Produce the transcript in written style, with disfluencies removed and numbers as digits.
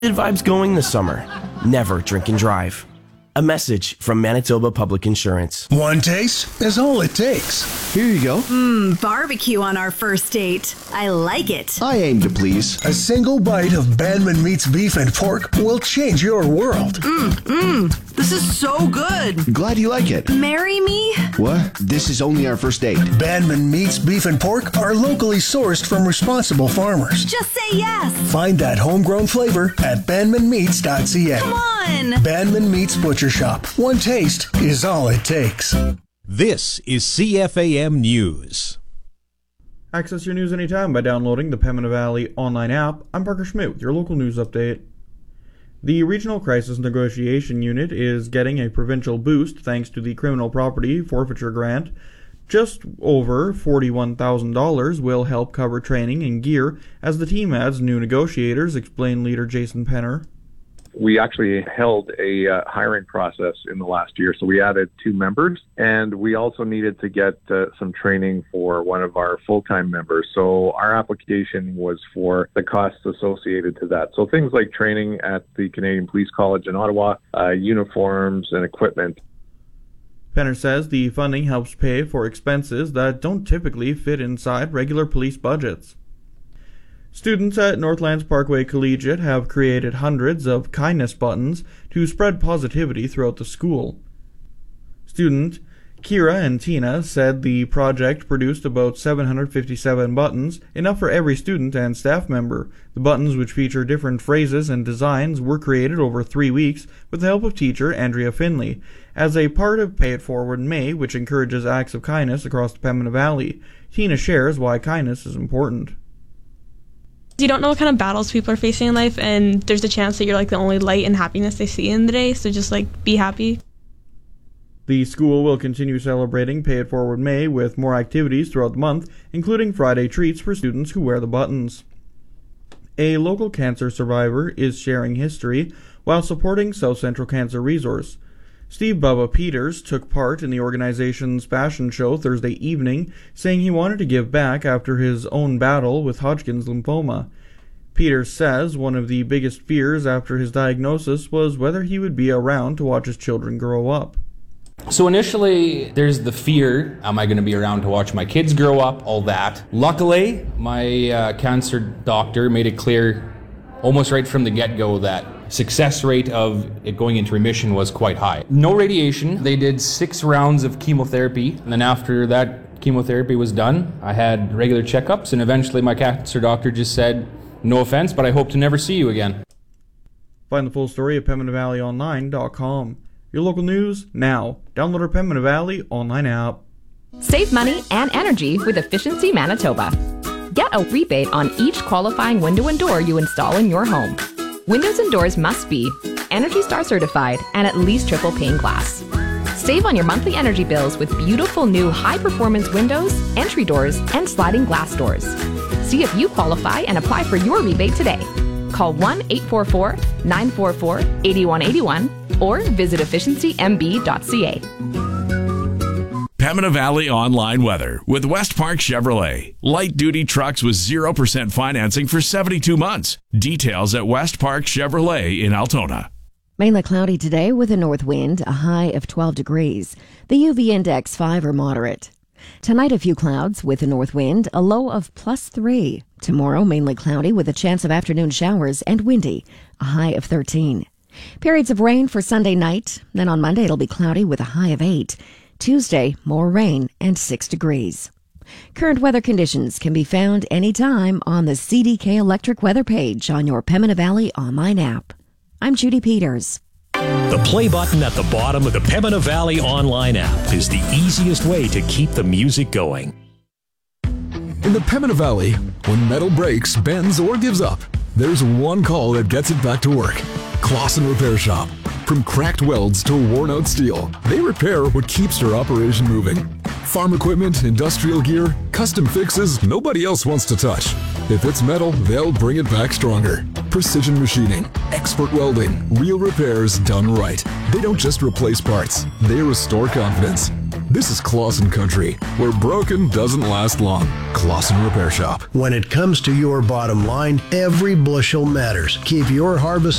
Good vibes going this summer. Never drink and drive. A message from Manitoba Public Insurance. One taste is all it takes. Here you go. Barbecue on our first date. I like it. I aim to please. A single bite of Bandman Meats beef and pork will change your world. This is so good. Glad you like it. Marry me? What? This is only our first date. Bandman Meats beef and pork are locally sourced from responsible farmers. Just say yes. Find that homegrown flavor at bandmanmeats.ca. Come on. Bandman Meats Butcher Shop. One taste is all it takes. This is CFAM News. Access your news anytime by downloading the Pembina Valley online app. I'm Parker Schmidt with your local news update. The Regional Crisis Negotiation Unit is getting a provincial boost thanks to the Criminal Property Forfeiture Grant. Just over $41,000 will help cover training and gear as the team adds new negotiators, explained leader Jason Penner. We actually held a hiring process in the last year, so we added 2 members, and we also needed to get some training for one of our full-time members. So our application was for the costs associated to that. So things like training at the Canadian Police College in Ottawa, uniforms and equipment. Penner says the funding helps pay for expenses that don't typically fit inside regular police budgets. Students at Northlands Parkway Collegiate have created hundreds of kindness buttons to spread positivity throughout the school. Student Kira and Tina said the project produced about 757 buttons, enough for every student and staff member. The buttons, which feature different phrases and designs, were created over 3 weeks with the help of teacher Andrea Finley, as a part of Pay It Forward May, which encourages acts of kindness across the Pembina Valley. Tina shares why kindness is important. You don't know what kind of battles people are facing in life, and there's a chance that you're like the only light and happiness they see in the day, so just like be happy. The school will continue celebrating Pay It Forward May with more activities throughout the month, including Friday treats for students who wear the buttons. A local cancer survivor is sharing history while supporting South Central Cancer Resource. Steve Bubba Peters took part in the organization's fashion show Thursday evening, saying he wanted to give back after his own battle with Hodgkin's lymphoma. Peters says one of the biggest fears after his diagnosis was whether he would be around to watch his children grow up. So initially, there's the fear, am I going to be around to watch my kids grow up, all that. Luckily, my cancer doctor made it clear almost right from the get-go that success rate of it going into remission was quite high. No radiation. They did 6 rounds of chemotherapy, and then after that chemotherapy was done, I had regular checkups, and eventually my cancer doctor just said, no offense, but I hope to never see you again. Find the full story at PembinaValleyOnline.com. Your local news now. Download our Pembina Valley online app. Save money and energy with Efficiency Manitoba. Get a rebate on each qualifying window and door you install in your home. Windows and doors must be ENERGY STAR certified and at least triple pane glass. Save on your monthly energy bills with beautiful new high-performance windows, entry doors, and sliding glass doors. See if you qualify and apply for your rebate today. Call 1-844-944-8181 or visit efficiencymb.ca. Pembina Valley online weather with West Park Chevrolet. Light-duty trucks with 0% financing for 72 months. Details at West Park Chevrolet in Altona. Mainly cloudy today with a north wind, a high of 12 degrees. The UV index 5 or moderate. Tonight a few clouds with a north wind, a low of +3. Tomorrow mainly cloudy with a chance of afternoon showers and windy, a high of 13. Periods of rain for Sunday night. Then on Monday it'll be cloudy with a high of 8. Tuesday, more rain and 6 degrees. Current weather conditions can be found anytime on the CDK Electric weather page on your Pembina Valley online app. I'm Judy Peters. The play button at the bottom of the Pembina Valley online app is the easiest way to keep the music going. In the Pembina Valley, when metal breaks, bends, or gives up, there's one call that gets it back to work. Clausen Repair Shop. From cracked welds to worn-out steel, they repair what keeps your operation moving. Farm equipment, industrial gear, custom fixes nobody else wants to touch. If it's metal, they'll bring it back stronger. Precision machining, expert welding, real repairs done right. They don't just replace parts, they restore confidence. This is Clausen Country, where broken doesn't last long. Clausen Repair Shop. When it comes to your bottom line, every bushel matters. Keep your harvest